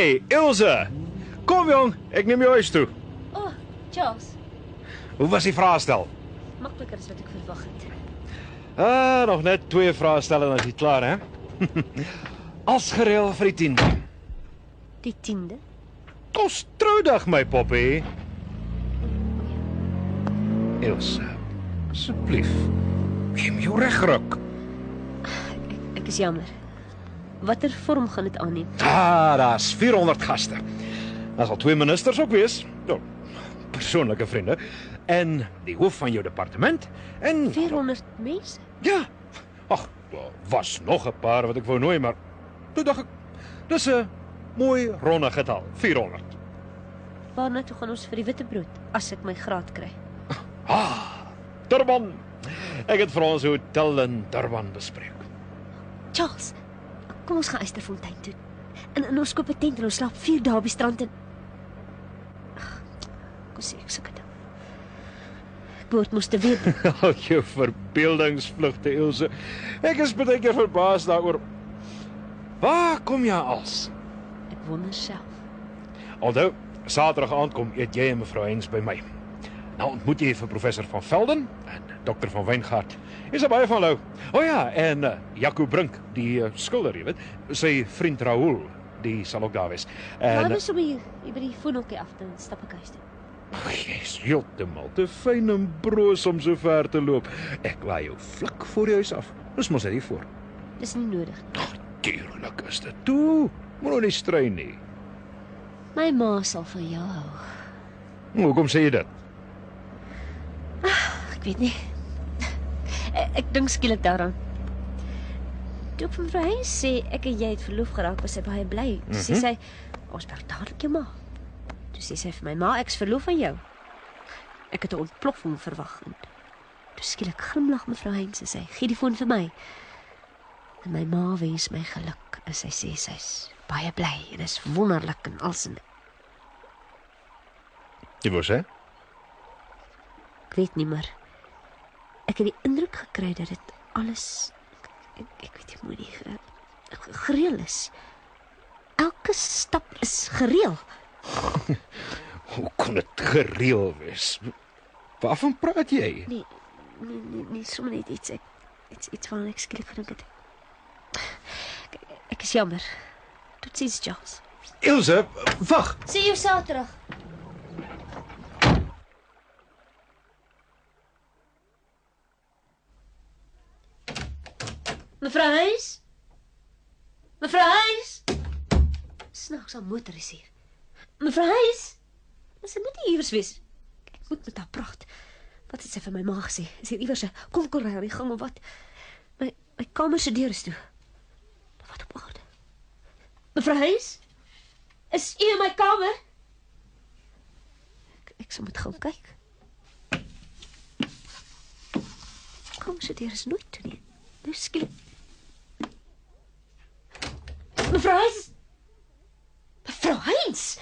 Hey, Ilse. Kom jong, ek neem jou huis toe. Oh, Charles. Hoe was die vraestel? Makliker as wat ek verwag het. Nog net 2 vraestelle en dan is jy klaar, hè? Als gereël vir die 10de. Die 10de? Ons troudag, my poppie. Ilse, asseblief. Neem jou regruk. Ek is jammer. Watter vorm gaan dit aanneem? Daar's 400 gaste. Daar sal 2 ministers ook wees. Nou, persoonlike vriende. En die hoof van jou departement. En 400 mense? ja. Ag, daar was nog 'n paar wat ek wou nooi, maar toe dink ek, dis 'n mooi ronde getal, 400. Waarna toe gaan ons vir die witbrood as ek my graad kry? Durban. Ek het vir ons 'n hotel in Durban bespreek. Charles, kom ons gaan Eysterfontein toe. En ons koop 'n tent en ons slaap 4 dae op die strand en kom sê ek sulke ding. Ek behoort mos te weet. Al jou verbeeldingsvlugte, Ilse. Ek is baie keer verbaas daaroor. Waar kom jy als? Ek wonder self. Alhoewel, Saterdag aand kom eet jy en mevrou Hens by my. Nou ontmoet jy vir professor van Velden en dokter van Wijngaard. Is baie van hulle. Ja, en Jaco Brink, die skilder, jy weet, sy vriend Raoul, die sal ook daar wees. Laat ons sommer hier by die foonhokkie af dan stap ek huis toe. Jy is heeltemal te fyn en broos om so ver te loop. Ek laai jou vlak voor die huis af. Dis mos net hier voor. Dis nie nodig nie. Tuurlik is dit toe. Moet nie strei nie. My ma sal van jou hou. Hoekom sê jy dit? Ek weet nie. Ek dink skielik daaraan. Toe ek van mevrou Hens sê ek en jy het verloof geraak, was sy baie bly. Toe sê sy, ons bel dadelik jou ma. Toe sê sy vir my, ma, ek's verloof van jou. Ek het 'n ontploffing verwag. Toe skielik glimlag mevrou Hens en sê, gee die foon vir my. En my ma wens my geluk en sy sê sy's baie bly en is wonderlik en alsin. Jy wou sê? Ek weet nie, maar ek het die indruk gekry dat dit alles ek weet nie mooi nie gereël is. Elke stap is gereël. Hoe kon dit gereël wees? Waarvan praat jy? Nee, sommer net iets van ek skielik gedink het. Ek is jammer. Totsiens, Charles. Ilse, wag. Sien jou Saterdag. Mevrou Hens? Mevrou Hens? Snaaks, al motor is hier. Mevrou Hens? Sy moet nie iewers wees. Ek moet met haar praat. Wat het sy vir my ma gesê? Is hier iewers 'n konkelry aan die gang of wat? My kamer se deur is toe. Wat op aarde? Mevrou Hens? Is u in my kamer? Ek sal moet gaan kyk. Kamer se deur is nooit toe nie. Nou skielik. Mevrou Hens? Mevrou Hens?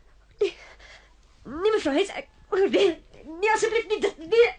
Nee, mevrou Hens, ek nee, asseblief nie dit. Nee.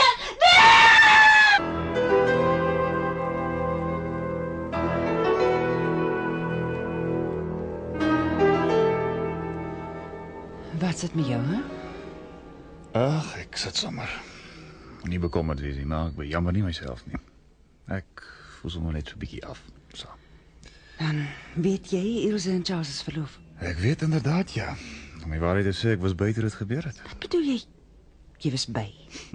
Wat sit met jou, hè? Ag, ek sit sommer. Nie bekommerd wees nie, maar ek bejammer nie myself nie. Ek voel sommer net so 'n bietjie af. So. Dan weet jy, Ilse en Charles is verloof. Ek weet inderdaad, ja. Om die waarheid te sê, ek was by toe dit gebeur het. Wat bedoel jy? Jy was by.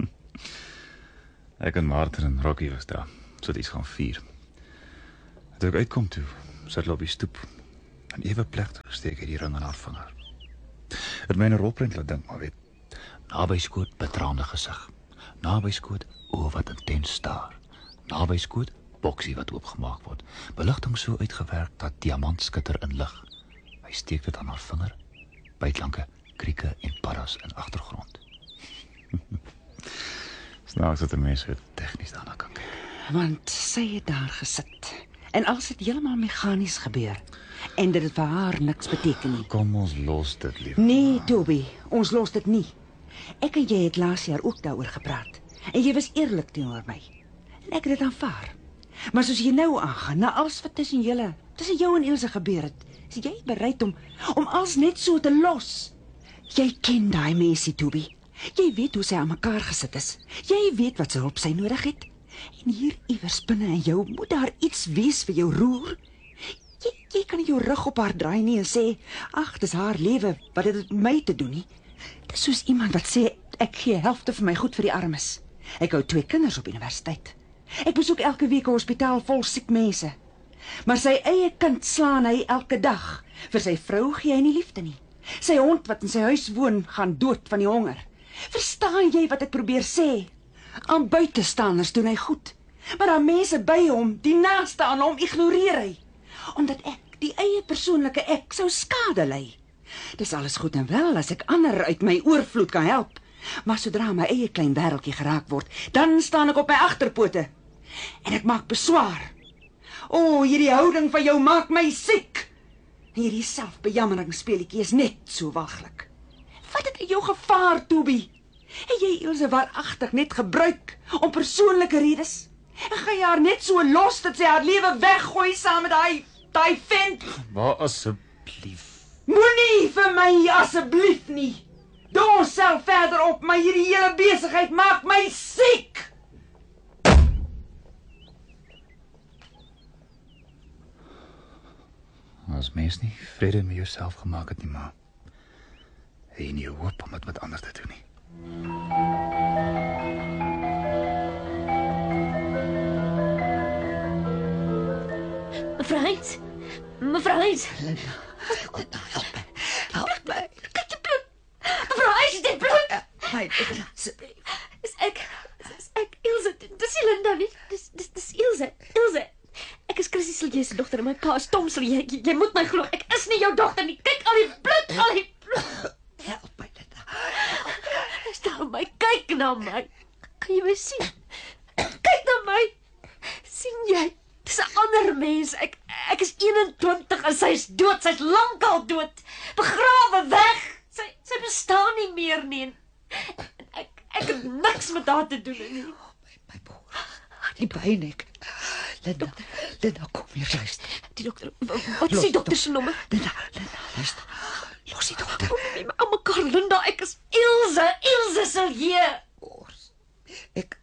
Ek en Martin en Rocky was daar. So dit is gaan vier. Toe ek uitkom toe, sit hulle op die stoep. En ewe plek steek hy die ring in haar vinger. Het my 'n rolprent laat dink, maar weet, naby skoot betraande gesig. Naby skoot oë wat intens staar. Naby skoot boksie wat oopgemaak word. Beligting so uitgewerk dat diamant skitter in lig. Hy steek dit aan haar vinger. Bytlanke krieke en paddas in agtergrond. Snaaks dat 'n mens so tegnies daarna kan kyk. Want sy het daar gesit. En alles het heeltemal meganies gebeur. En dit het vir haar niks beteken nie. Kom ons los dit, lief. Nee, Toby, ons los dit nie. Ek en jy het laas jaar ook daaroor gepraat. En jy was eerlik teenoor my. En ek het dit aanvaar. Maar soos jy nou aangaan, na alles wat tussen julle tussen jou en Ilse gebeur het, is jy bereid om alles net so te los? Jy ken daai mensie, Toby. Jy weet hoe sy aan mekaar gesit is. Jy weet wat se hulp sy nodig het. En hier iewers binne in jou moet daar iets wees vir jou roer. Jy kan nie jou rug op haar draai nie en sê, ag, dis haar lewe, wat het dit met my te doen nie. Dis soos iemand wat sê, ek gee helfte van my goed vir die armes. Ek hou 2 kinders op universiteit. Ek besoek elke week 'n hospitaal vol siek mense. Maar sy eie kind slaan hy elke dag. Vir sy vrou gee hy nie liefde nie. Sy hond wat in sy huis woon, gaan dood van die honger. Verstaan jy wat ek probeer sê? Aan buitestanders doen hy goed. Maar aan mense by hom, die naaste aan hom, ignoreer hy. Omdat ek, die eie persoonlike ek, sou skade ly. Dis alles goed en wel as ek ander uit my oorvloed kan help. Maar sodra my eie klein wêreldjie geraak word, dan staan ek op my agterpote. En ek maak beswaar. O, hierdie houding van jou maak my siek. Hierdie selfbejammeringspeletjie is net so walglik. Wat het in jou gevaar, Toby? Het jy Ilse waaragtig net gebruik om persoonlike redes? En gaan jy haar net so los dat sy haar lewe weggooi saam met daai vent? Maar asseblief. Moenie vir my asseblief nie. Doen self verder op, maar hierdie hele besigheid maak my siek. As mens nie vrede met jouself gemaak het nie, maar het jy nie hoop om dit met ander te doen nie. Mevrou Heinz. Mevrou Heinz. Help my. Kyk die bloed. Mevrou Heinz, dit bloed. My asseblief. Is ek Ilse. Dis Linda nie. Dis Ilse. Ilse. Ek is Chrissy Silje se dogter en my pa is Tom Silje. Jy moet my glo. Ek is nie jou dogter nie. Kyk al die bloed, al die bloed. Help my, Linda. Luister na my. Kyk na my. Kan jy my sien? Kyk na my. Sien jy? Dis 'n ander mens. Ek is 21 en sy is dood. Sy's lankal dood. Begrawe weg. Sy bestaan nie meer nie. Ek het niks met haar te doen nie. My boer. Die bynek. Linda, kom hier, luister. Die dokter, wat is die dokter se nommer? Linda, luister. Los die dokter. Kom nie aan mekaar, Linda. Ek is Ilse Silje. Ek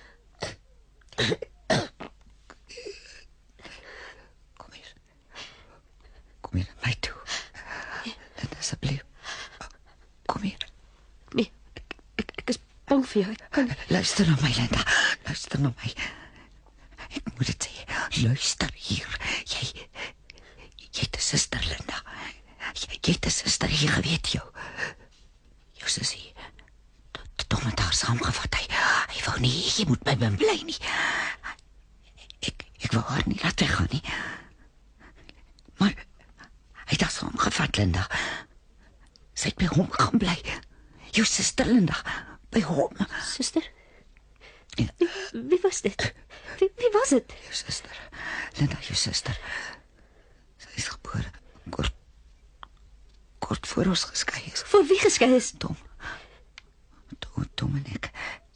Kom hier na my toe. Linda, asseblief. Kom hier. Nee, ek is bang vir jou. Ek kan Luister na my, Linda. Luister na my. Ek moet dit sê. Luister hier. Jy het 'n suster, Linda. Jy het 'n suster, jy geweet jou. Jou sussie. Tom het haar saamgevat. Hy wou nie, jy moet by my bly nie. Ek wou haar nie laat weggaan nie. Maar hy het haar saamgevat, Linda. Sy het by hom gaan bly. Jou suster, Linda. By hom. Suster? Ja. Wie was dit? Wie was dit? Jou suster. Linda, jou suster. Sy is gebore kort voor ons geskei is. Voor wie geskei is? Tom en ek.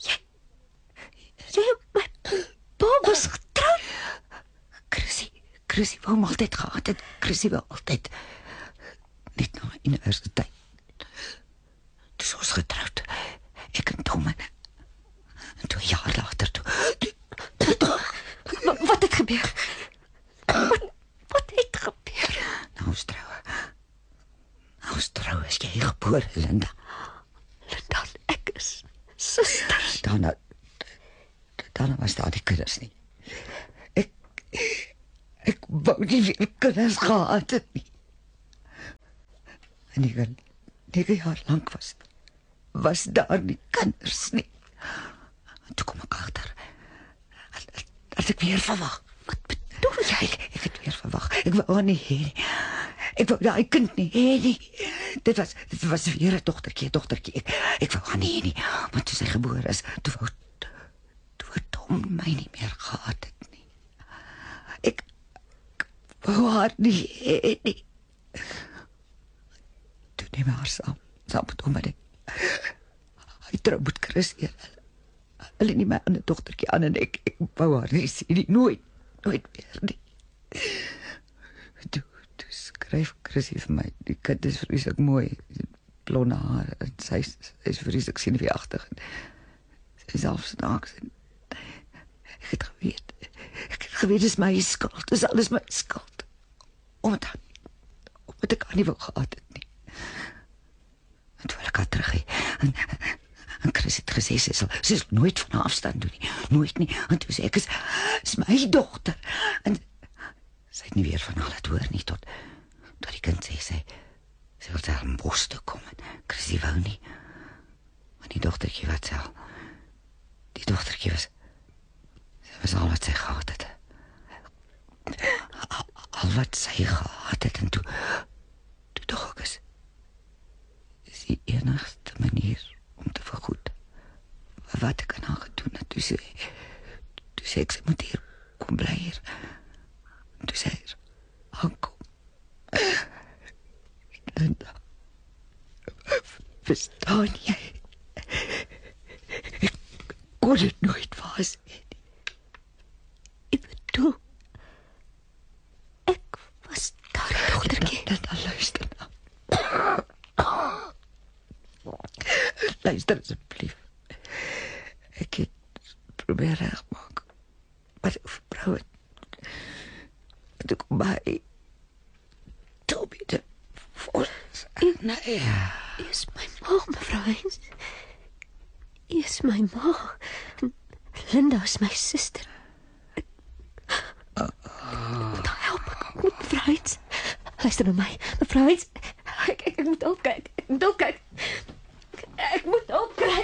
Jy my pa was getroud. Chrissy wou hom altyd gehad het. Chrissy wou altyd net na universiteit. Dis ons getroud. Ek en Tom en 2 jaar later toe. Wat het gebeur? Wat het gebeur? Nou ons trou is jy gebore, Linda. Linda, ek is suster. Dan was daar die kinders nie. Ek wou nie weer kinders gehad het nie. En 9 jaar lank was daar nie kinders nie. En toe kom ek agter dat ek weer verwag. Wat bedoel jy? Ek het weer verwag. Ek wou haar nie hê nie. Ek wou daai kind nie hê nie. Dit was weer 'n dogtertjie. Ek wou haar nie hê nie. Maar toe sy gebore is, toe wou Tom my nie meer gehad het nie. Ek wou haar nie hê nie. Toe neem haar saam met hom en hy trou met Chrissy. Hulle neem my ander dogtertjie aan en ek wou haar nie sien nie. Nooit weer nie. Toe skryf Chrissy vir my. Die kind is vreeslik mooi. Blonde hare en sy is vreeslik senuweeagtig. Sy is selfs naaks. Ek het geweet dis my skuld. Dis alles my skuld. Omdat ek haar nie wou gehad het nie. En toe ek haar teruggee. En Chris het gesê sy sal nooit van afstand doen nie. Nooit nie. En toe sê ek is my dogter. En sy het nie weer van al het hoor nie tot die kind sê sy wil daar in bos toe kom en Chrissy wou nie. Maar die dogtertjie wat sy al, die dogtertjie was al wat sy gehad het. Al wat sy gehad het en toe dog ek is die enigste manier om te vergoed wat ek aan haar gedoen het. Toe sê ek sy moet hier kom bly hier. Toe sê hy aankom. Linda, verstaan jy? Ek kon dit nooit waar sê nie. Ek bedoel, ek was daar dogtertjie. Dan luister nou. Luister asseblief. Ek het probeer regmaak. Maar die vrou het toe kom by Toby te volgens. Nee. U is my ma, mevrou Heinz. U is my ma. Linda is my suster. Ek moet haar help. Ek moet mevrou Heinz. Luister na my, mevrou Heinz. Ek moet opkyk. Ek moet opkyk. Ek moet opkry.